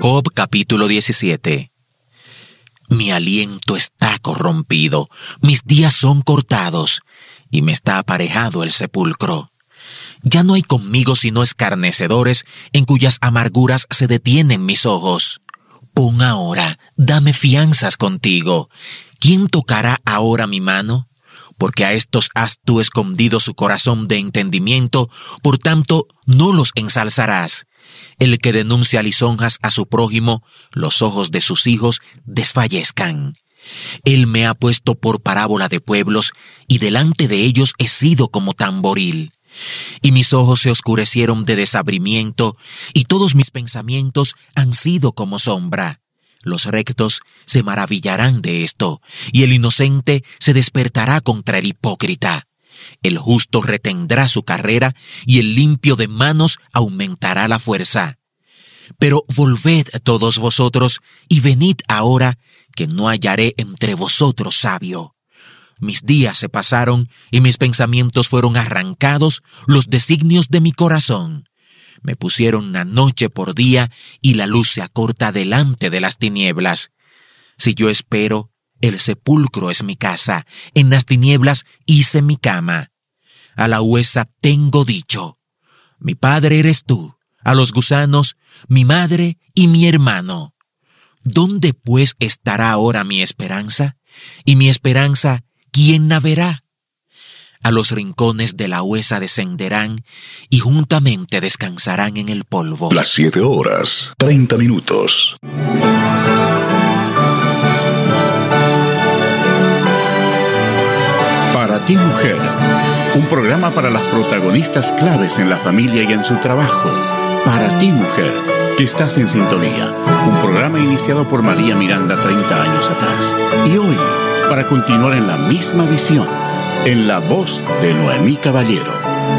Job capítulo 17. Mi aliento está corrompido, mis días son cortados, y me está aparejado el sepulcro. Ya no hay conmigo sino escarnecedores, en cuyas amarguras se detienen mis ojos. Pon ahora, dame fianzas contigo. ¿Quién tocará ahora mi mano? Porque a estos has tú escondido su corazón de entendimiento, por tanto no los ensalzarás. El que denuncia lisonjas a su prójimo, los ojos de sus hijos desfallezcan. Él me ha puesto por parábola de pueblos, y delante de ellos he sido como tamboril. Y mis ojos se oscurecieron de desabrimiento, y todos mis pensamientos han sido como sombra. Los rectos se maravillarán de esto, y el inocente se despertará contra el hipócrita. El justo retendrá su carrera, y el limpio de manos aumentará la fuerza. Pero volved todos vosotros, y venid ahora, que no hallaré entre vosotros sabio. Mis días se pasaron, y mis pensamientos fueron arrancados, los designios de mi corazón. Me pusieron la noche por día, y la luz se acorta delante de las tinieblas. Si yo espero, el sepulcro es mi casa, en las tinieblas hice mi cama. A la huesa tengo dicho: mi padre eres tú, a los gusanos, mi madre y mi hermano. ¿Dónde pues estará ahora mi esperanza? Y mi esperanza, ¿quién la verá? A los rincones de la huesa descenderán, y juntamente descansarán en el polvo. Las 7:30. Para ti, mujer, un programa para las protagonistas claves en la familia y en su trabajo. Para ti, mujer, que estás en sintonía. Un programa iniciado por María Miranda 30 años atrás. Y hoy, para continuar en la misma visión, en la voz de Noemí Caballero.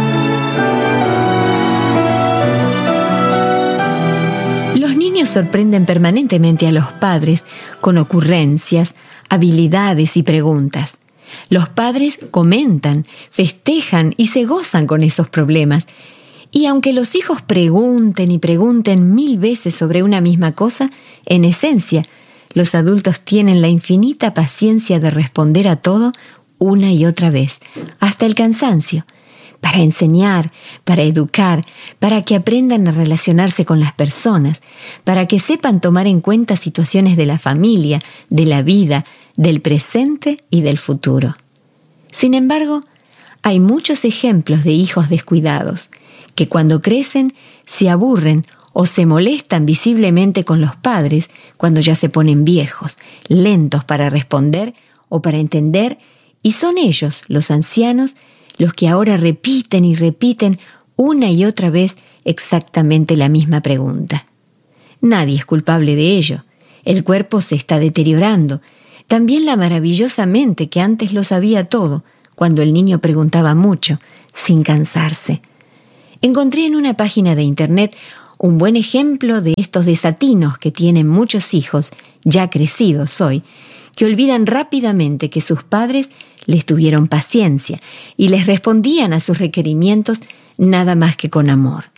Los niños sorprenden permanentemente a los padres con ocurrencias, habilidades y preguntas. Los padres comentan, festejan y se gozan con esos problemas. Y aunque los hijos pregunten y pregunten 1000 veces sobre una misma cosa, en esencia, los adultos tienen la infinita paciencia de responder a todo una y otra vez, hasta el cansancio, para enseñar, para educar, para que aprendan a relacionarse con las personas, para que sepan tomar en cuenta situaciones de la familia, de la vida, del presente y del futuro. Sin embargo, hay muchos ejemplos de hijos descuidados, que cuando crecen se aburren o se molestan visiblemente con los padres cuando ya se ponen viejos, lentos para responder o para entender, y son ellos, los ancianos, los que ahora repiten y repiten una y otra vez exactamente la misma pregunta. Nadie es culpable de ello. El cuerpo se está deteriorando. También la maravillosa mente que antes lo sabía todo, cuando el niño preguntaba mucho, sin cansarse. Encontré en una página de internet un buen ejemplo de estos desatinos que tienen muchos hijos, ya crecidos hoy, que olvidan rápidamente que sus padres les tuvieron paciencia y les respondían a sus requerimientos nada más que con amor.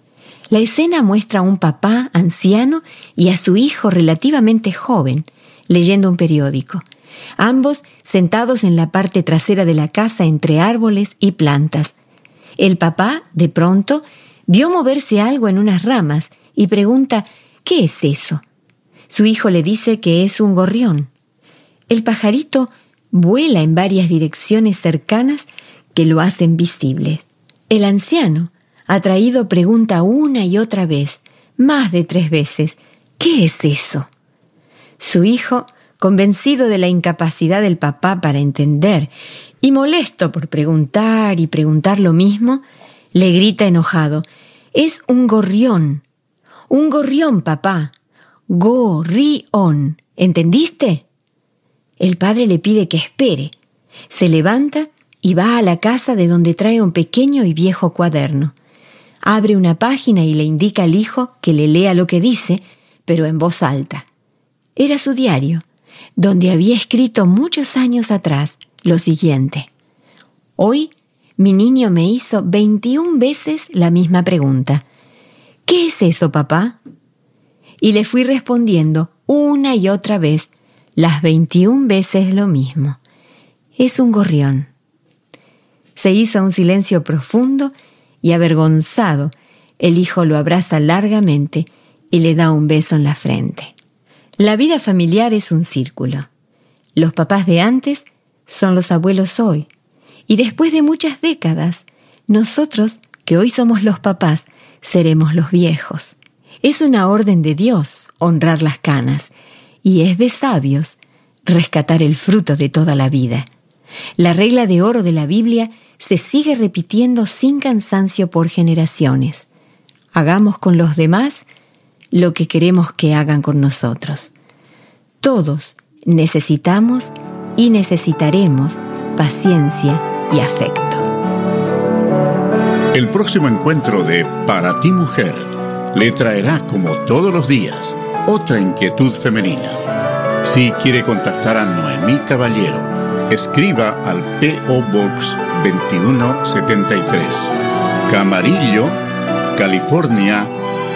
La escena muestra a un papá anciano y a su hijo relativamente joven, leyendo un periódico, ambos sentados en la parte trasera de la casa entre árboles y plantas. El papá, de pronto, vio moverse algo en unas ramas y pregunta: ¿qué es eso? Su hijo le dice que es un gorrión. El pajarito vuela en varias direcciones cercanas que lo hacen visible. El anciano, atraído, pregunta una y otra vez, más de 3 veces: ¿qué es eso? Su hijo, convencido de la incapacidad del papá para entender y molesto por preguntar y preguntar lo mismo, le grita enojado: es un gorrión. Un gorrión, papá. Gorrión. ¿Entendiste? El padre le pide que espere. Se levanta y va a la casa, de donde trae un pequeño y viejo cuaderno. Abre una página y le indica al hijo que le lea lo que dice, pero en voz alta. Era su diario, donde había escrito muchos años atrás lo siguiente: hoy mi niño me hizo 21 veces la misma pregunta. ¿Qué es eso, papá? y le fui respondiendo una y otra vez, las 21 veces lo mismo. Es un gorrión. Se hizo un silencio profundo y avergonzado, el hijo lo abraza largamente y le da un beso en la frente. La vida familiar es un círculo. Los papás de antes son los abuelos hoy. Y después de muchas décadas, nosotros, que hoy somos los papás, seremos los viejos. Es una orden de Dios honrar las canas, y es de sabios rescatar el fruto de toda la vida. La regla de oro de la Biblia se sigue repitiendo sin cansancio por generaciones. Hagamos con los demás lo que queremos que hagan con nosotros. Todos necesitamos y necesitaremos paciencia y afecto. El próximo encuentro de Para ti Mujer le traerá, como todos los días, otra inquietud femenina. Si quiere contactar a Noemí Caballero, escriba al P.O. Box 2173, Camarillo, California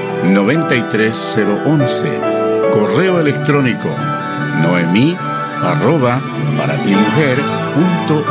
93011. Correo electrónico noemi@paratimujer.org.